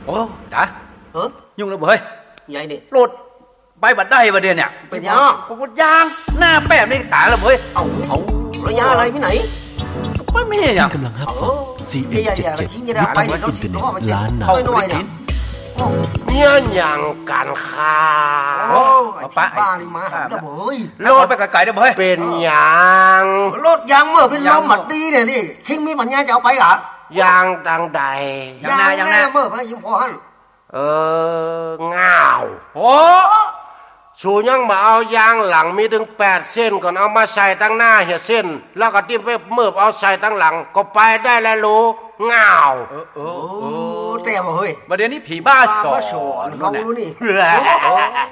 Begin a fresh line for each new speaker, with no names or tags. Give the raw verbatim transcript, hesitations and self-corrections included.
โอ้จ๋า
เออ
ยุ่งแล้วเฮ้ย
ใหญ่ดิ
โหลดไปบัดได้บัดเดียวเนี่ย
เป็นยัง
กูก็ยางหน้าแป๊บนี่ตายแล้วเฮ้ย
เอาเอาระยะอะไรที่ไหน
ไม่ไม่อย่าง
กำลังฮับฟัง ซี เอ็ม เจ็ดสิบเจ็ด ยุทธภพอินเทอร์เน็ตล้านนา
เข้าไปกิน
เนี่ยอย่างกันค่ะ
โอ้ไอ้ที่บ้านี่มาหาเฮ้ย
โหลดไปไกลๆเด้อเฮ้ย
เป็นอย่าง
รถยางเมื่อเป็นลมหมัดดีเนี่ยนี่คิงมีปัญญาจะเอาไปเหรอ
อย่างดังใด
ยังหน้ายังห
แน่
น้า
เมื่อไปยิ้มพอหัน
เออง่าว
โอ้
สูยังมาเอายางหลังมีถึงแปดเส้นก่อนเอามาใส่ตั้งหน้าเหียเส้น แล้วก็ที่ไปเมื่อเอาใส่ตั้งหลังก็ไปได้แล้วรู้ง่าว
เออเอ
โอ้
อเออ
แต่บ่เฮ้ย
บัดเดี๋ยวนี้ผีบ้าสอ
บ้าสอน
น
ลองดูนี่